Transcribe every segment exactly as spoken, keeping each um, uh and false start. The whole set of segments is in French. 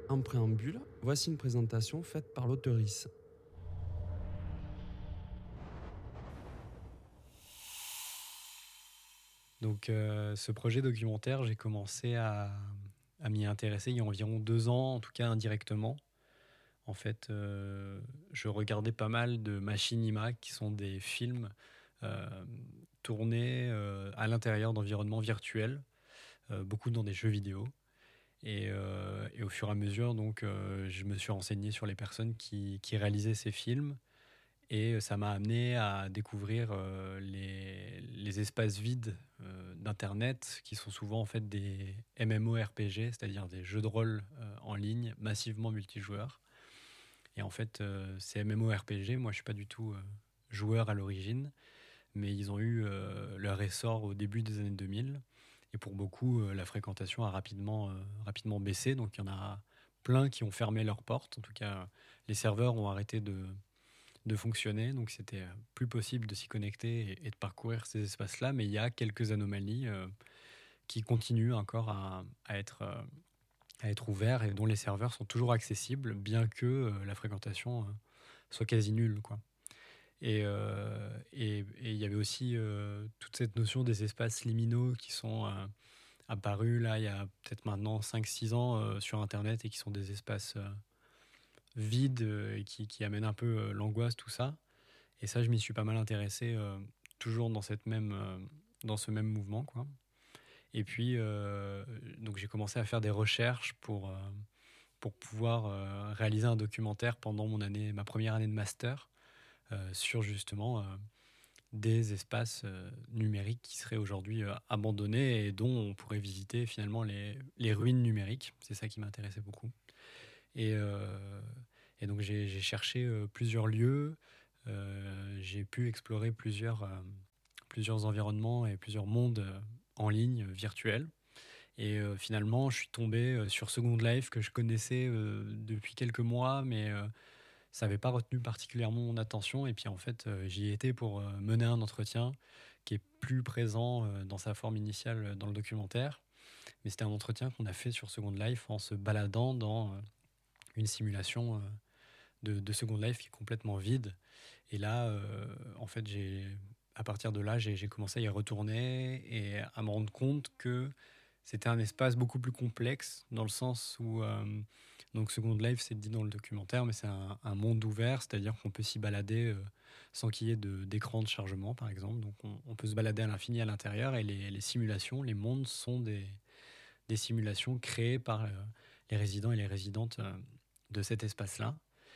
En préambule, voici une présentation faite par l'auteurice. Donc, euh, ce projet documentaire, j'ai commencé à, à m'y intéresser il y a environ deux ans, en tout cas indirectement. En fait, euh, je regardais pas mal de Machinima, qui sont des films euh, tournés euh, à l'intérieur d'environnements virtuels, euh, beaucoup dans des jeux vidéo. Et, euh, et au fur et à mesure, donc, euh, je me suis renseigné sur les personnes qui, qui réalisaient ces films. Et ça m'a amené à découvrir euh, les, les espaces vides euh, d'Internet, qui sont souvent en fait des MMORPG, c'est-à-dire des jeux de rôle euh, en ligne, massivement multijoueurs. Et en fait, euh, ces MMORPG, moi je suis pas du tout euh, joueur à l'origine, mais ils ont eu euh, leur essor au début des années deux mille. Et pour beaucoup, euh, la fréquentation a rapidement, euh, rapidement baissé. Donc il y en a plein qui ont fermé leurs portes. En tout cas, les serveurs ont arrêté de de fonctionner, donc c'était euh, plus possible de s'y connecter et, et de parcourir ces espaces-là, mais il y a quelques anomalies euh, qui continuent encore à, à être, euh, à être ouverts et dont les serveurs sont toujours accessibles, bien que euh, la fréquentation euh, soit quasi nulle, quoi. Et euh, et- et il y avait aussi euh, toute cette notion des espaces liminaux qui sont euh, apparus là il y a peut-être maintenant cinq six ans euh, sur Internet et qui sont des espaces euh, vides euh, et qui, qui amènent un peu euh, l'angoisse, tout ça. Et ça, je m'y suis pas mal intéressé, euh, toujours dans, cette même, euh, dans ce même mouvement, quoi. Et puis, euh, donc j'ai commencé à faire des recherches pour, euh, pour pouvoir euh, réaliser un documentaire pendant mon année, ma première année de master euh, sur justement euh, des espaces euh, numériques qui seraient aujourd'hui euh, abandonnés et dont on pourrait visiter finalement les, les ruines numériques. C'est ça qui m'intéressait beaucoup. Et, euh, et donc j'ai j'ai cherché euh, plusieurs lieux. Euh, j'ai pu explorer plusieurs, euh, plusieurs environnements et plusieurs mondes euh, en ligne, euh, virtuels. Et euh, finalement, je suis tombé euh, sur Second Life que je connaissais euh, depuis quelques mois, mais euh, ça n'avait pas retenu particulièrement mon attention. Et puis en fait, euh, j'y étais pour euh, mener un entretien qui est plus présent euh, dans sa forme initiale euh, dans le documentaire. Mais c'était un entretien qu'on a fait sur Second Life en se baladant dans euh, une simulation euh, de, de Second Life qui est complètement vide. Et là, euh, en fait, j'ai, à partir de là, j'ai, j'ai commencé à y retourner et à me rendre compte que c'était un espace beaucoup plus complexe, dans le sens où, euh, donc Second Life, c'est dit dans le documentaire, mais c'est un, un monde ouvert, c'est-à-dire qu'on peut s'y balader euh, sans qu'il y ait de, d'écran de chargement, par exemple. Donc on, on peut se balader à l'infini à l'intérieur, et les, les simulations, les mondes sont des, des simulations créées par euh, les résidents et les résidentes euh, de cet espace-là.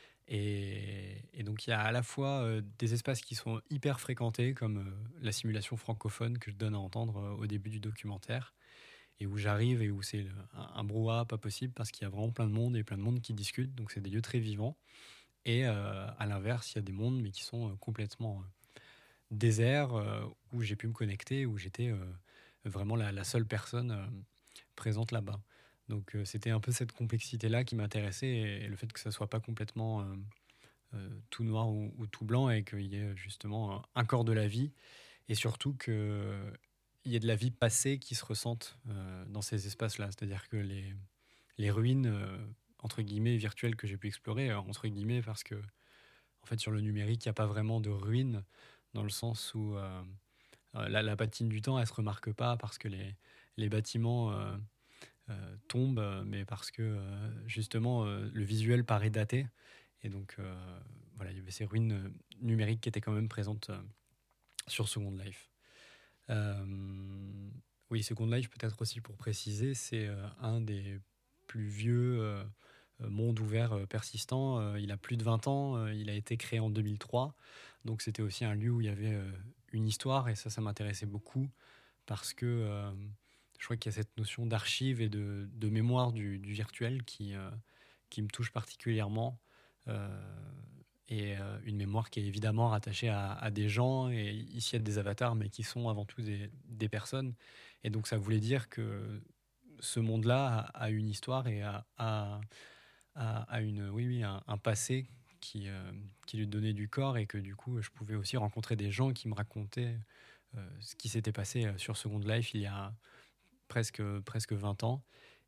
Et, et donc il y a à la fois euh, des espaces qui sont hyper fréquentés, comme euh, la simulation francophone que je donne à entendre euh, au début du documentaire, et où j'arrive et où c'est le- un, un brouhaha pas possible parce qu'il y a vraiment plein de monde et plein de monde qui discutent, donc c'est des lieux très vivants. Et euh, à l'inverse, il y a des mondes mais qui sont euh, complètement euh, déserts, euh, où j'ai pu me connecter, où j'étais euh, vraiment la, la seule personne euh, présente là-bas. Donc euh, c'était un peu cette complexité-là qui m'intéressait, et, et le fait que ça soit pas complètement euh, euh, tout noir ou, ou tout blanc, et qu'il y ait justement un corps de la vie, et surtout qu'il y ait de la vie passée qui se ressente euh, dans ces espaces-là. C'est-à-dire que les, les ruines, euh, entre guillemets, virtuelles que j'ai pu explorer, euh, entre guillemets, parce que en fait, sur le numérique, il n'y a pas vraiment de ruines, dans le sens où euh, euh, la, la patine du temps, elle ne se remarque pas parce que les, les bâtiments euh, euh, tombent, mais parce que euh, justement, euh, le visuel paraît daté. Et donc, euh, voilà, il y avait ces ruines euh, numériques qui étaient quand même présentes euh, sur Second Life. Euh, oui, Second Life, peut-être aussi pour préciser, c'est euh, un des plus vieux euh, euh, mondes ouverts euh, persistants. Euh, il a plus de vingt ans, euh, il a été créé en deux mille trois. Donc c'était aussi un lieu où il y avait euh, une histoire, et ça, ça m'intéressait beaucoup parce que euh, je crois qu'il y a cette notion d'archive et de, de mémoire du, du virtuel qui, euh, qui me touche particulièrement. Euh, et euh, une mémoire qui est évidemment rattachée à, à des gens, et ici à des avatars, mais qui sont avant tout des, des personnes. Et donc ça voulait dire que ce monde-là a, a une histoire et a, a, a- a une, oui, oui, un, un passé qui, euh, qui lui donnait du corps, et que du coup je pouvais aussi rencontrer des gens qui me racontaient euh, ce qui s'était passé euh, sur Second Life il y a presque, presque vingt ans.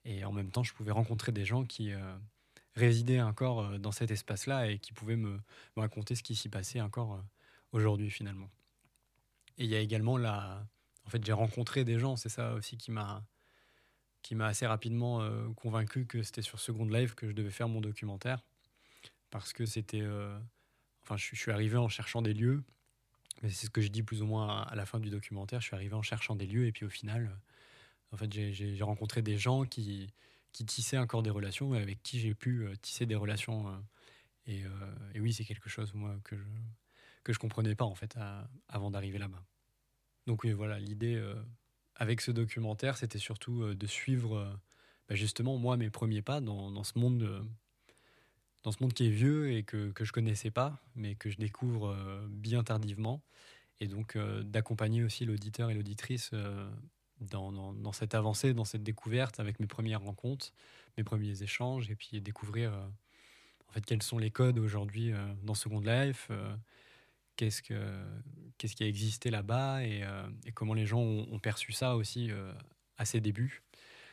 Et en même temps, je pouvais rencontrer des gens qui euh, résidaient encore euh, dans cet espace-là et qui pouvaient me, me raconter ce qui s'y passait encore euh, aujourd'hui finalement. Et il y a également la... En fait, j'ai rencontré des gens, c'est ça aussi qui m'a, qui m'a assez rapidement euh, convaincu que c'était sur Second Life que je devais faire mon documentaire. Parce que c'était... euh, Enfin, je, suis- je suis arrivé en cherchant des lieux, mais c'est ce que je dis plus ou moins à, à la fin du documentaire. Je suis arrivé en cherchant des lieux et puis au final, euh, en fait, j'ai, j'ai- j'ai rencontré des gens qui, qui tissaient encore des relations et avec qui j'ai pu euh, tisser des relations. euh, et, euh, et oui, c'est quelque chose, moi, que je que je comprenais pas, en fait, à- avant d'arriver là-bas. Donc oui, voilà, l'idée euh, avec ce documentaire, c'était surtout euh, de suivre euh, bah, justement moi mes premiers pas dans, dans ce monde euh, dans ce monde qui est vieux et que que je connaissais pas, mais que je découvre euh, bien tardivement, et donc euh, d'accompagner aussi l'auditeur et l'auditrice euh, dans, dans, dans cette avancée, dans cette découverte, avec mes premières rencontres, mes premiers échanges, et puis découvrir euh, en fait quels sont les codes aujourd'hui euh, dans Second Life. Euh, qu'est-ce que qu'est-ce qui a existé là-bas, et, euh, et comment les gens ont, ont perçu ça aussi euh, à ses débuts.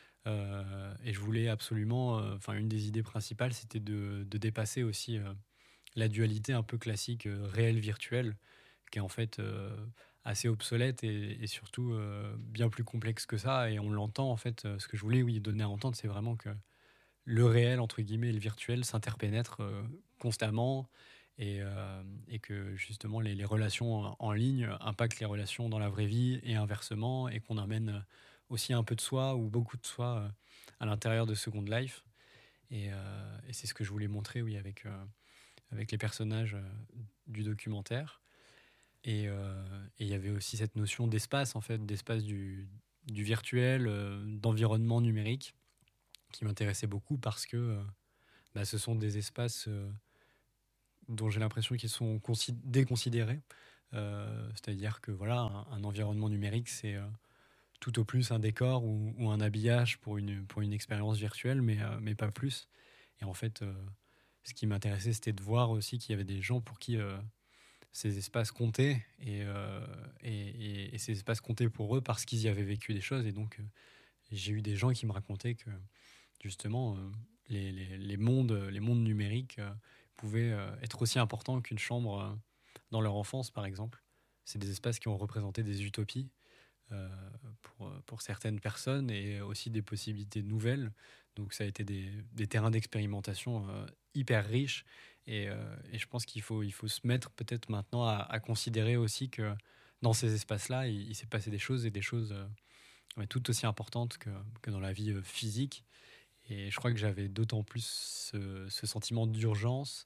Euh, et je voulais absolument, euh, enfin une des idées principales, c'était de, de dépasser aussi euh, la dualité un peu classique euh, réel-virtuel, qui est en fait euh, assez obsolète et, et surtout euh, bien plus complexe que ça. Et on l'entend en fait. euh, ce que je voulais, oui, donner à entendre, c'est vraiment que le réel, entre guillemets, et le virtuel s'interpénètrent euh, constamment, et, euh, et que justement les, les relations en, en ligne impactent les relations dans la vraie vie et inversement, et qu'on amène aussi un peu de soi ou beaucoup de soi euh, à l'intérieur de Second Life. Et, euh, et c'est ce que je voulais montrer, oui, avec, euh, avec les personnages euh, du documentaire. Et euh, et il y avait aussi cette notion d'espace, en fait, d'espace du, du virtuel, euh, d'environnement numérique, qui m'intéressait beaucoup parce que euh, bah, ce sont des espaces euh, dont j'ai l'impression qu'ils sont consi- déconsidérés. Euh, c'est-à-dire que voilà, un, un environnement numérique, c'est euh, tout au plus un décor ou, ou un habillage pour une, pour une expérience virtuelle, mais, euh, mais pas plus. Et en fait, euh, ce qui m'intéressait, c'était de voir aussi qu'il y avait des gens pour qui euh, ces espaces comptaient, et, euh, et, et- et ces espaces comptaient pour eux parce qu'ils y avaient vécu des choses. Et donc, euh, j'ai eu des gens qui me racontaient que justement, euh, les, les- les mondes, les mondes numériques euh, pouvaient euh, être aussi importants qu'une chambre euh, dans leur enfance, par exemple. C'est des espaces qui ont représenté des utopies euh, pour, pour certaines personnes, et aussi des possibilités nouvelles. Donc ça a été des, des terrains d'expérimentation euh, hyper riches. Et, euh, et je pense qu'il faut, il faut se mettre peut-être maintenant à, à considérer aussi que dans ces espaces-là, il, il s'est passé des choses, et des choses euh, ouais, tout aussi importantes que, que dans la vie euh, physique. Et je crois que j'avais d'autant plus ce, ce sentiment d'urgence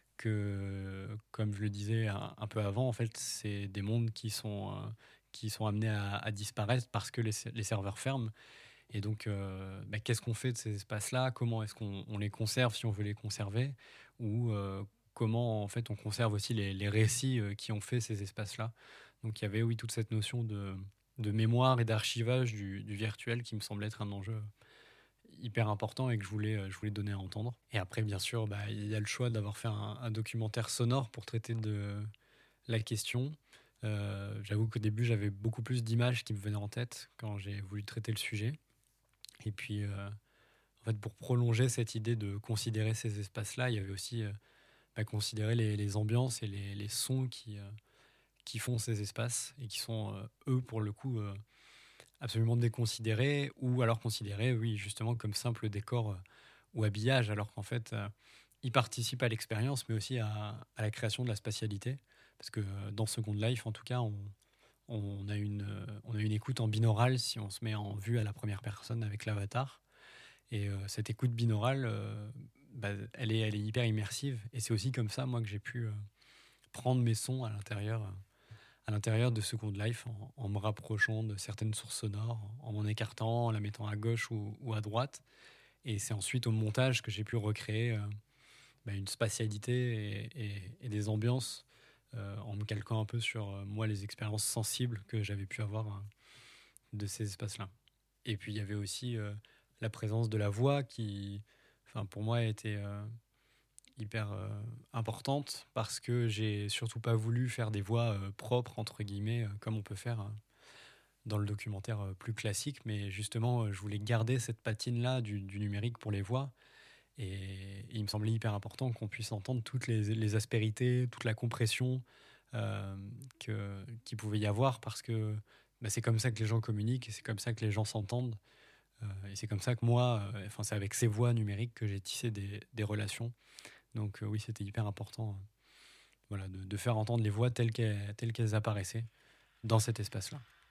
que, comme je le disais un, un peu avant, en fait, c'est des mondes qui sont, euh, qui sont amenés à, à disparaître parce que les, les serveurs ferment. Et donc, euh, bah, qu'est-ce qu'on fait de ces espaces-là? Comment est-ce qu'on on les conserve si on veut les conserver? Ou euh, comment, en fait, on conserve aussi les, les récits euh, qui ont fait ces espaces-là? Donc, il y avait, oui, toute cette notion de, de mémoire et d'archivage du, du virtuel qui me semblait être un enjeu hyper important et que je voulais, euh, je voulais donner à entendre. Et après, bien sûr, bah, il y a le choix d'avoir fait un, un documentaire sonore pour traiter de la question. Euh, j'avoue qu'au début, j'avais beaucoup plus d'images qui me venaient en tête quand j'ai voulu traiter le sujet. Et puis, euh, en fait, pour prolonger cette idée de considérer ces espaces-là, il y avait aussi euh, bah, considérer les, les ambiances et les, les sons qui, euh, qui font ces espaces, et qui sont, euh, eux, pour le coup, euh, absolument déconsidérés, ou alors considérés, oui, justement, comme simple décor euh, ou habillage, alors qu'en fait, euh, ils participent à l'expérience, mais aussi à, à la création de la spatialité. Parce que euh, dans Second Life, en tout cas, on, on, a une, euh, on a une écoute en binaural si on se met en vue à la première personne avec l'avatar. Et euh, cette écoute binaurale, euh, bah, elle, est, elle est hyper immersive. Et c'est aussi comme ça, moi, que j'ai pu euh, prendre mes sons à l'intérieur. euh, à l'intérieur de Second Life, en, en me rapprochant de certaines sources sonores, en m'en écartant, en la mettant à gauche ou, ou à droite. Et c'est ensuite au montage que j'ai pu recréer euh, bah, une spatialité et, et- et des ambiances, euh, en me calquant un peu sur euh, moi les expériences sensibles que j'avais pu avoir euh, de ces espaces-là. Et puis il y avait aussi euh, la présence de la voix qui, enfin, pour moi, était euh, hyper euh, importante, parce que j'ai surtout pas voulu faire des voix euh, propres, entre guillemets, euh, comme on peut faire euh, dans le documentaire euh, plus classique, mais justement, euh, je voulais garder cette patine-là du, du numérique pour les voix. Et, et il me semblait hyper important qu'on puisse entendre toutes les, les aspérités, toute la compression euh, que, qu'il pouvait y avoir, parce que bah, c'est comme ça que les gens communiquent et c'est comme ça que les gens s'entendent. Euh, et c'est comme ça que moi, euh, enfin, c'est avec ces voix numériques que j'ai tissé des, des relations. Donc euh, oui, c'était hyper important euh, voilà, de, de faire entendre les voix telles qu'elles, telles qu'elles apparaissaient dans cet espace-là.